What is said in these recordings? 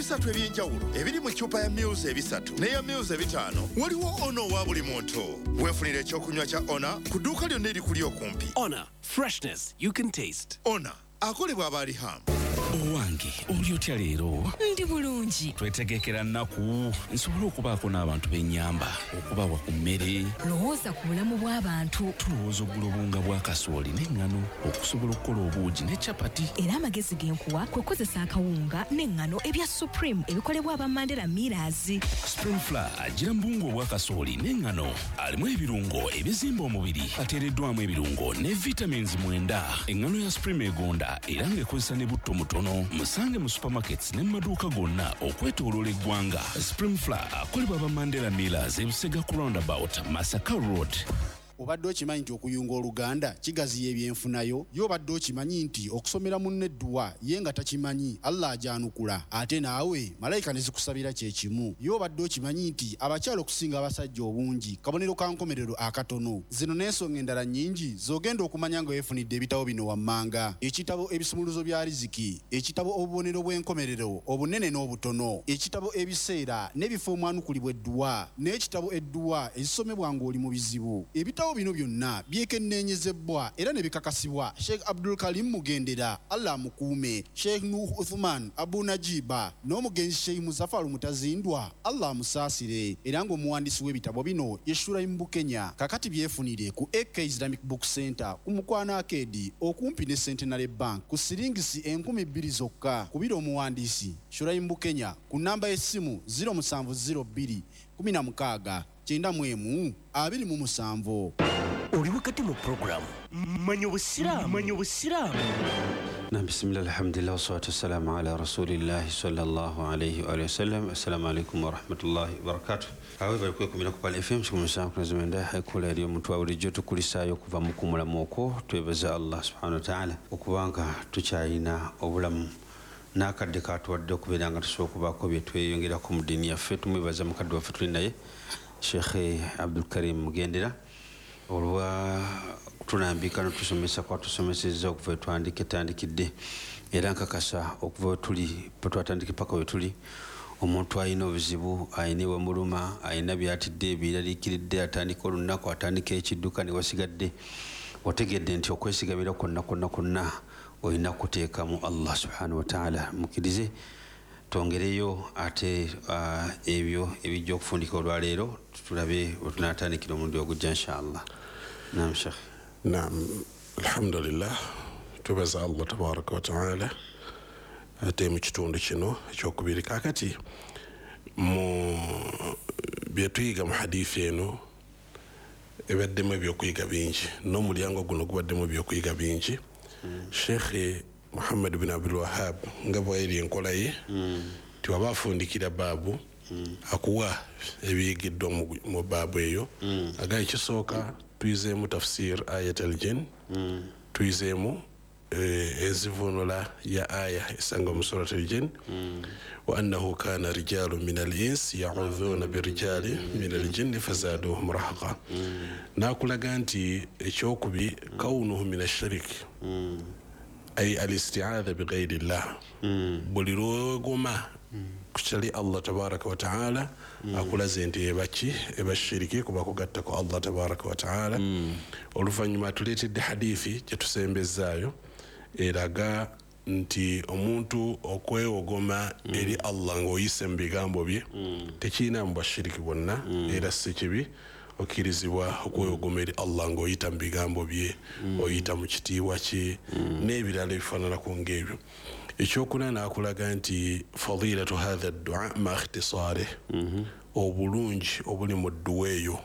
ebisatu ebyenjawulo ebiri mu ccupa ya Mils ebisatu n'eya Mils ebitaano. Waliwo Ono wa buli muntu. Weefunira ekyokunywa kya Ona ku dduuka lyonna erikuli okumpi. Ona, freshness you can taste. Ona akolebwa aba Riham. Owange oli otya leero? Ndi bulungi. Twetegekera nnaku nsobole okubaako n'abantu b'ennyamba okubawa ku mmere. Lowooza ku bulamu bw'abantu. Tulowooza oggula obunga bwa kasooli n'eŋŋano okusobola okukola obuugi ne capati. Era amagezi genkuwa kwe kozesa akawunga n'eŋŋano ebya Supreme ebikolebwa aba Mandela Millers. Spring Flour agira mbungu obwa kasooli n'eŋŋano alimu ebirungo ebizimba omubiri ateereddwamu ebirungo ne vitamins 9. Eŋŋano ya Supreme egonda era ng'ekozesa ne butto mutono. Musange mu supermarkets ne maduuka gonna okwetooloola eggwanga. Spring Flour akolebwa aba Mandela Millers ebusega ku roundabout Masaka Road. Obadde okimanyi nti okuyunga oluganda kigaziya ebyenfunayo? Yo obadde okimanyi nti okusomera munne edduwa ye nga takimanyi Allah ajanukula ate naawe malayika ne zikusabira kye kimu? Yo obadde okimanyi nti abakyala okusinga abasajja obungi kabonero ka nkomerero akatono? Zino n'ensonga endala nnyingi z'ogenda okumanya nga weefunidde ebitabo bino wammanga: ekitabo ebisumuluzo bya riziki, ekitabo obubonero bw'enkomerero obunene n'obutono, ekitabo ebiseera n'ebifo omwanukulibwa edduwa, n'ekitabo edduwa ezisomebwa ng'oli mu bizibu. Ebitabo bino byonna byekenneenyezebwa era ne bikakasibwa Sheikh Abdul Karim Mugendera, Allah mukuume, Sheikh Nuh Uthman Abu Najiba n'omugenzi Sheikh Muzaffar Mutazindwa, Allah musaasire. Era ng'omuwandiisi w'ebitabo bino ye Shuraim Bukenya. Kakati byefunire ku AK Islamic Book Center ku Mukwana Arcade okumpi ne Centenary Bank ku siringisi 2,000 zokka. Kubira omuwandiisi Shuraim Bukenya ku namba y'essimu 0702 16 91 Oli wakati mu programu manyo busiramu. Bismillah, alhamdulillah, wassalatu wassalamu ala rasulillahi sallallahu alayhi wa sallam. Assalamu alaikum wa rahmatullahi wa barakatuh. Awe bali kumira ku Pal FM sikumisa kunazimenda haikula eriyo muntu wa bulijjo tukulisayo kuva mu kumulamu okwo. Twebaza Allah subhanahu wa ta'ala okubanga tukyayina obulamu n'akadde katuwadde okubeera nga tusobola okubaako bye tweyongerako mu ddiini yaffe. Tumwebaza mukadde waffe tuli naye Sheikh Abdul Karim Mugendera olwa tulambika n'otusomesa kwatusomesezza okuva wetwandikidde era nkakasa okuva wetuli twatandika paka wetuli. Omuntu alina obuzibu, alina ewamuluma, alina byatidde ebiraliikiridde, atandika olunaku, atandika ekidduka ne wasigadde, otegedde nti okwesigamira kwonna olina kuteekamu Allah subhanahu wa ta'ala. Mukkirize twongereyo ate ebyo ebijja okufundika olwaleero tulabe wetunaatandikira omulundi ogujja inshallah. Naam Sheikh. Naam, alhamdulillah, tubaza Allah tabaraka wa ta'ala ate mu kitundu kino ekyokubiri. Kakati mu byetuyiga mu hadithi eno ebaddemu ebyokuyiga bingi n'omulyango guno gubaddemu ebyokuyiga bingi. Sheikh Muhammad bin Abdul Wahhab nga bw'eri enkola ye tiwaba afundikira baabu akuwa ebiyigiddwa mu baabu eyo. Aga ekisooka tuyizeemu tafsir ayat al-jinn, tuyizeemu ezivunula ya aya esanga mu surat al-jinn wa annahu kana rijalun min al-ins ya'udhuna birijali min al-jinn fazaduhum rahaqa. Nakulaga nti ekyokubi kaunuhu min ash-shirik ay al-isti'adha bighayri Allah. Buli lwogoma kukyali Allah tabaraka wa ta'ala akulaze nti ebashiriki kuba kugattako Allah tabaraka wa ta'ala. Oluvannyuma tuleetedde hadithi gyetusembezaayo eraga nti omuntu okwewogoma eri Allah ng'oyise mu bigambo bye tekirina mu bashiriki bonna era si kibi. Okkirizibwa okwewogoma eri Allah ng'oyita mu bigambo bye, oyita mu kitiibwa kye n'ebirala ebifaananako ng'ebyo. Ekyokuna nakulaga nti fadilatu hadha ad-du'a ma ikhtisarih, obulungi obuli mu dduwa eyo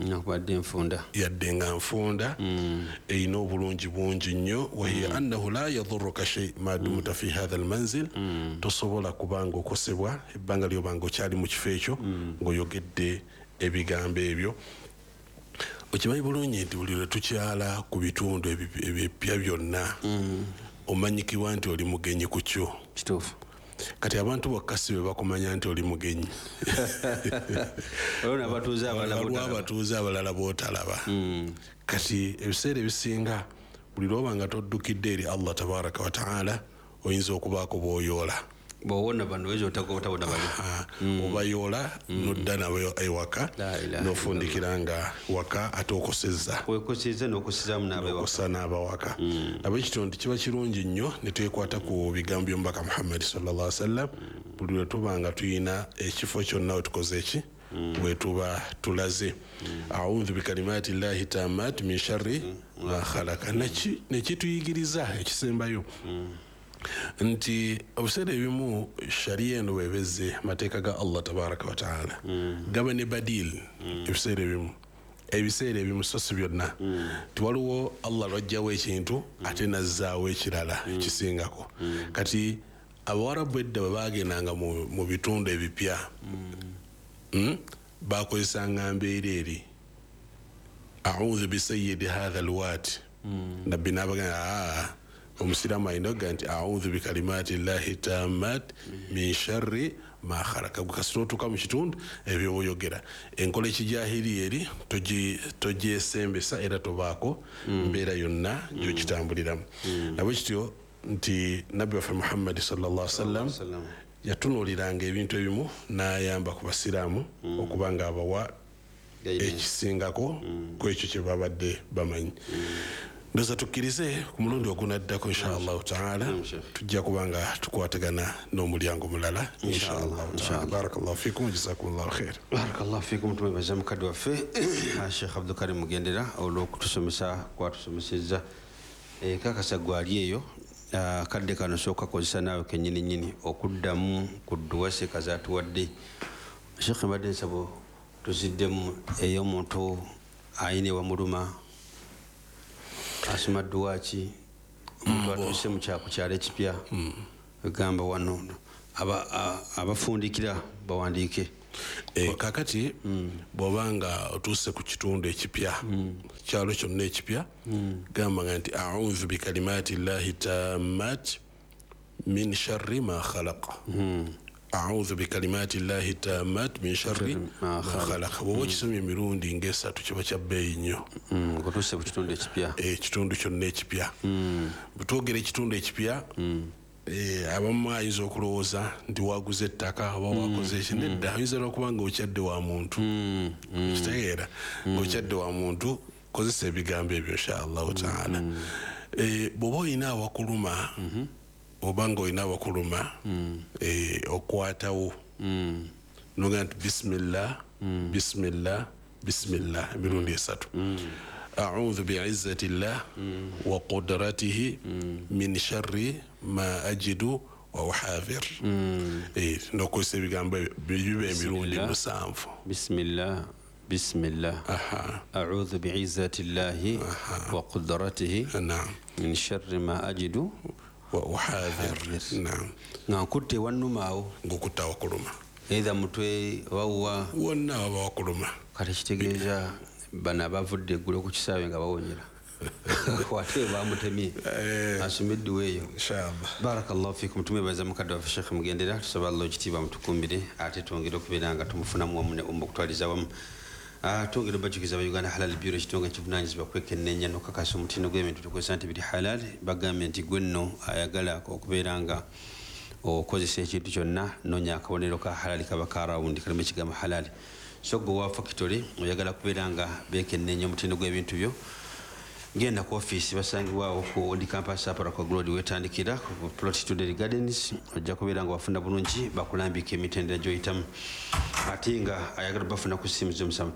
yadde nga nfunda eyina obulungi bungi nnyo. Wahiya annahu la yadhurruka shay ma dumta fi hadha al-manzil. Tosobola kubanga okosebwa ebbanga lyobanga okyali mu kifo ekyo ng'oyogedde ebigambo ebyo. Okimanyi bulungi nti buli lwe tukyala ku bitundu ebipya byonna omanyikibwa nti oli mugenyi ku kyo. Kituufu. Kati abantu bokka si be bakumanya nti oli mugenyi. Abatuuze abalala bootalaba. Kati ebiseera ebisinga buli lwoba nga toddukidde eri Allah tabaraka wa ta'ala oyinza okubaako bw'oyoola. bwowona bano oyinza otagotabona bali obayola nodda nawe ewaka nofundikira nga waka ate okosezza wekosezza n'okosezaamu n'abawaka ab'ekitonde kiba kirungi nnyo ne twekwata ku bigambo by'omubaka Muhammad sallallahu alaihi wasallam buli lwe tuba nga tuyina ekifo kyonna we tukoze eki wetuba tulaze a'udhu bikalimati llahi tammat min sharri ma khalaqa nekituyigiriza ekisembayo nti obuseera ebimu sharia eno webeze mateeka ga Allah tabaraka wa taala gaba ne badil ebiseera ebimu so si byonna tiwaliwo Allah lwajjawo ekintu ate nazzaawo ekirala ekisingako kati abawarabu edda bwe bagendanga mu bitundu ebipya bakozesanga mbeera eri a'udhu bisayyidi hadha alwati nabbi n'abagamba omusiraamu alina okuga nti a'udhu bikalimati llahi tammat min sharri ma khalaqa kasita otuuka mu kitundu ebyo oyogera enkola ekijahiriya eri togyesembesa era tobaako mbeera yonna gyokitambuliramu nabwe kityo nti nabbi waffe Muhammad sallallahu alaihi wasallam yatunuuliranga ebintu ebimu n'ayamba ku basiraamu okuba nga abawa ekisingako ku ekyo kye babadde bamanyi ndoza tukkirize ku mulundi ogunaddako inshallah taala tujja kuba nga tukwatagana n'omulyango mulala inshallah taala barakallahu fikum jazakumullahu khair barakallahu fikum tumebaza mukadde waffe Sheikh Abdul Karim Mugendera olw'okutusomesa kwatusomesezza kakasa gwali eyo kadde kano sooka kozesa naawe kennyini okuddamu ku dduwase kazaatuwadde Sheikh mbadde nsabo tuziddemu ey'omuntu ayina ewamuluma asoma dduwaaki omuntu atuuse mu kyalo ekipya egamba wano abafundikira bawandiike kakati bw'obanga otuuse ku kitundu ekipya kyalo kyonna ekipya gamba nga nti a'udhu bikalimati llahi tammat min sharri ma khalaqa a'udhu bikalimati llahi tammat min sharri ma khalaqa bw'oba okisomye emirundi ng'esatu kiba kya bbeeyi nnyo otuuse ku kitundu ekipya ekitundu kyonna ekipya bwetwogera ekitundu ekipya abamu ayinza okulowooza nti waguze ettaka oba wakoze ekinedda ayinza n'okuba nga okyadde wa muntu kitegeera ng'okyadde wa muntu kozesa ebigambo ebyo inshallahu taala bw'oba olina awakuluma oba nga olina awakuluma okwatawo noga nti bismillah emirundi esatu أعوذ بعزة الله وقدرته من شر ما أجد وأحاذر نقول بيجامب بيروني مسامف بسم الله أعوذ بعزة الله وقدرته من شر ما أجد وأحاذر نعم كنت ونماو كنت وكلما إذا متوي وهو ونا وكلما كارشتجيجا bana bavudde eggulo ku kisaawe nga bawonyera wate bamutemye asomeddewo eyo inshallah barakallahu fikum tumebaza mukadde waffe Sheikh Mugendera tusaba Allah ekitiibwa mutukumbire ate twongere okubeera nga tumufunamu wamu ne okutwaliza wamu twongere obajukiza Uganda Halal Bureau ekitonga kivunaanyizibwa kwekennenya n'okukakasa omutindo gw'ebintu tukozesa nti biri halal bagambye nti gwe nno ayagala okubeera nga okozesa ekintu kyonna noonya akabonero ka halali kaba ka rawundi kalimu ekigambo halali so gwe wa factory oyagala kubeera nga bekennenya omutindo gw'ebintu byo genda ku office basangibwawo ku Old Campus Aparako Road wetandikira ku Plot Student Gardens ojja kubeera nga wafuna bulungi bakulambika emitendera gy'oyitamu ate nga ayagala bafuna ku ssimu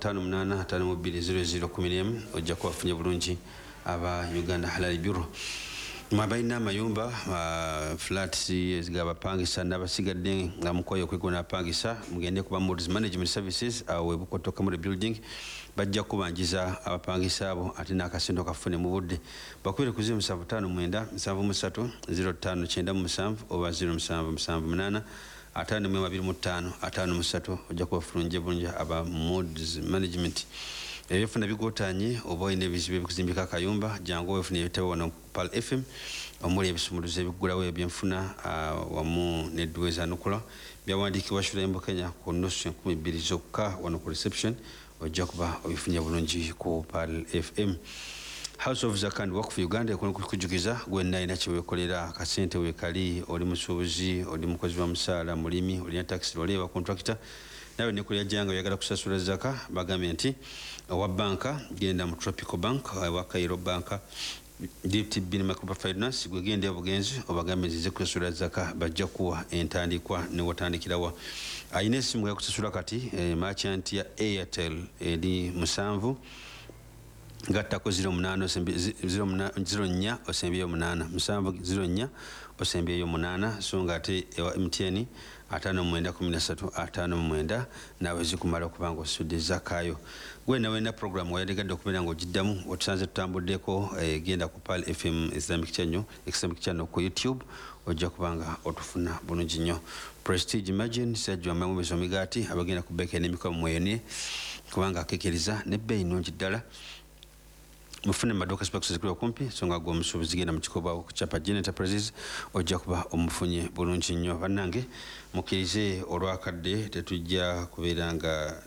0758520011 ojja kubafunye bulungi aba Uganda Halal Bureau mabaina amayumba flats ezigabapangisa n'abasigadde nga mukoyo okwegona apangisa mugende kuba Moods Management Services awe Bukoto Kamure Building bajja kubanjiza abapangisa abo ate n'akasente kafune mu budde bakubire ku 0759730597 oba 0778 5255 ojja kubafulunje bulungi aba Moods Management ebifuna bigotanye oba ine bizibe bikuzimbika akayumba jangu wefuna ebitabo wano Pal FM omuli ebisumuluzo ebigulawo eby'enfuna wamu nedweza nukula byawandikibwa shule y'Embo Kenya ku nusu 12 zokka wano ku reception ojja kuba obifunye bulungi ku Pal FM House of Zakah and Waqf Uganda ekujukiza gwenna ina kiwekolera akasente wekali oli musuubuzi oli mukozi wa musaala mulimi olina taxi oleba contractor nawe nekulya janga oyagala kusasula zaka bagambye nti wa banka genda mu Tropical Bank wa Cairo Bank DTB Microfinance gwegende obugenzi obagambe zize kusasula zaka bajja kuwa entandikwa ne watandikirawa ayina esimu ya kusasula kati merchant ya Airtel eri musanvu gattako 08 osembyeyo 8 musanvu 04 osembyeyo 8 so nga ate ewa MTN 5913 nawe zikumala okubanga osudde zakayo gwena wena program wayegadde okubeera nga ogiddamu otusanze tutambuddeko genda ku Pal FM Islamic Channel ku YouTube ojja kubanga otufuna bulungi nnyo Prestige Imagine sajja amamu bezomigati abagenda kubeka n'emikomo mweyone kubanga akekeriza nebbeeyi nnungi ddala mufune maduka specs zikulu kumpi songa gwo musubuzi genda mukikoba okuchapa Gen Enterprises ojja kuba omufunye bulungi nnyo bannange mukirize olwakadde tetujja kubeeranga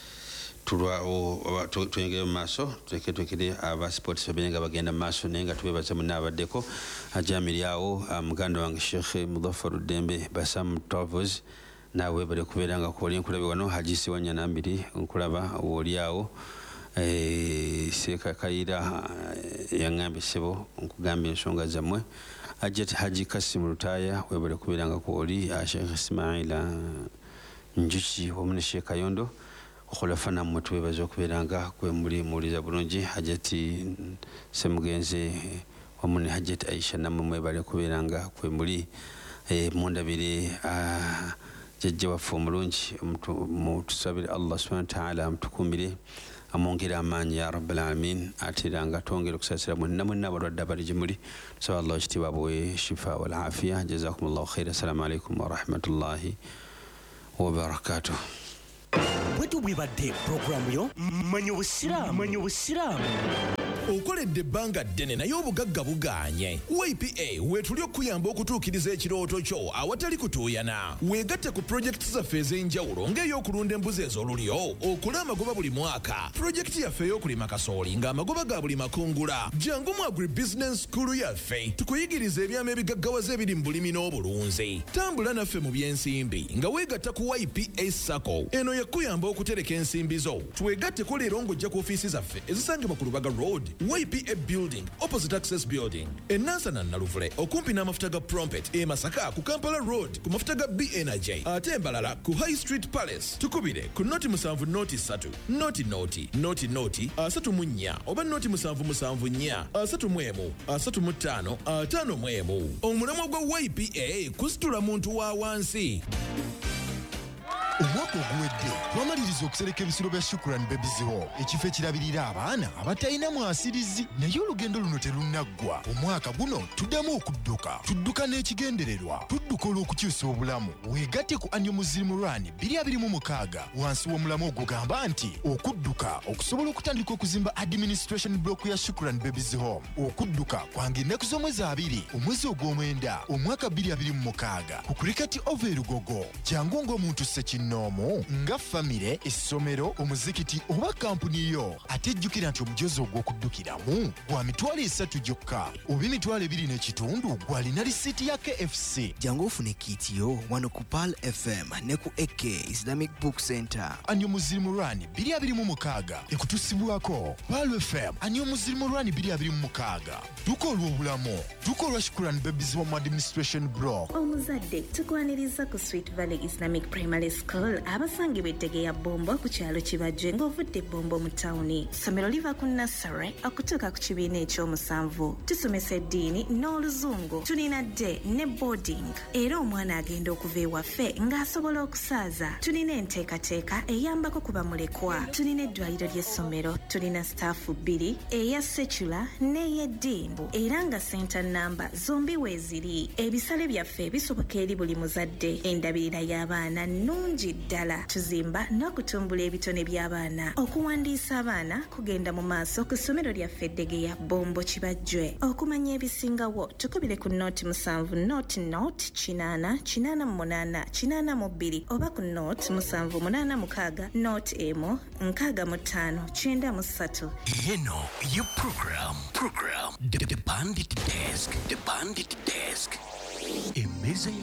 tulwa tuyengere mu maaso twekere aba sports babenga bagenda mu maaso naye nga tubebaza mu nabaddeko ajamiri awo muganda wange Sheikh Mudhaffar Dembe Basam Travels nawe bali kubeeranga ko linkulabe wano hajisi wanya nambiri nkulaba woli awo Seka Kaira yangambe sebo nkugambye ensonga zammwe Ajat Haji Kasim Rutaya webale kubeeranga ko oli Sheikh Ismaila Njuki omune Sheikh Kayondo okolafana mmwe tubebaza okubeeranga kwe muli muliza bulungi Hajati Semugenze omune Hajati Aisha namwe mwebale kubeeranga kwe muli mundabire jajja waffe omulungi mutusabire Allah subhanahu wa ta'ala amutukumire amongera amanyi ya rabbal alamin atiranga tongera okusasira mwenna abalwadde abali gimuli nsaba Allah ekitiibwa bwe shifa wal afiya jazakumullahu khaira assalamu alaikum wa rahmatullahi wa barakatuh bwetu bwebadde programu yo manyi obusiraamu okoledde ebbanga ddene naye obugagga buganye YPA wetuli okuyamba okutuukiriza ekirooto kyo awatali kutuuyana weegatte ku projekiti zaffe ez'enjawulo ng'ey'okulunda embuzi ez'olulyo okula amagoba buli mwaka projekiti yaffe ey'okulima kasooli ng'amagoba ga buli makungula jangu mu agribusiness school yaffe tukuyigiriza ebyama ebigaggawaza ebiri mu bulimi n'obulunzi tambula naffe mu by'ensimbi nga weegatta ku YPA Sacco eno yakuyamba okutereka ensimbi zo twegatteko leero ng'ojja ku ofiisi zaffe ezisangibwa ku Lubaga Road YPA Building opposite Access Building Enansana Naluvule okumpi n'amafuta ga Prompet Masaka ku Kampala Road ku mafuta ga BNJ ate embalala ku High Street Palace tukubire ku noti 7 noti 3 noti 34 oba noti 7 35 omulamwa gwa YPA kusitula muntu wa wansi. Omwaka oguwedde twamaliriza okusereka ebisiro bya Shukran Babies Hall ekifo ekirabirira abaana abatalina mwasirizi naye olugendo luno terunaggwa omwaka guno tuddamu tudduka n'ekigendererwa tudduka olw'okukyusa obulamu weegatte ku Annual Muslim Run 2026 wansi w'omulamu ogugamba nti okudduka okusobola okutandika okuzimba administration block ya Shukran Babies Hall okudduka kwange ennaku z'omwezi 2 omwezi ogw'omwenda omwaka 2026 ku Cricket Over Lugogo jangu ng'omuntu sekino nomo nga famire essomero omuzikiti oba kampuni yo atejjukira nti omujozi ogw'okuddukiramu gwa mitwalo 3 gyokka oba emitwalo 2.5 gwalina lisiti ya KFC jangu ofune kitiyo wano ku Pal FM ne ku AK Islamic Book Center. Annual Muslim Run 2026 ekutusibwako Pal FM Annual Muslim Run 2026 duko olw'obulamu duko olwa Shukran Babies Home Administration Block. Omuzadde tukwaniriza ku Sweet Valley Islamic Primary School abasangibwa Ettegeya Bombo ku kyalo Kibajje ng'ovudde Bombo mu tawuni. Ssomero liva ku nursery okutuuka ku kibiina ekyomusanvu. Tusomesa eddiini n'oluzungu. Tulina day ne boarding. Era omwana agenda okuva ewaffe ng'asobola okusaaza. Tulina enteekateeka eyambako ku bamulekwa. Tulina eddwaliro ly'essomero. Tulina staafu 2 eya secular n'ey'eddimbu. Era nga center namba zombi weeziri. Ebisale byaffe bisoboka eri buli muzadde. Endabirira y'abaana nnungi bulungi ddala. Tuzimba n'okutumbula ebitone by'abaana. Okuwandiisa abaana kugenda mu maaso ku ssomero lyaffe Eddegeya Bombo Kibajjwe. Okumanya ebisingawo tukubire ku nooti 7 nooti 888 oba ku nooti 786 nooti emu 6593. Eno ye program The Bandit Desk. Emeza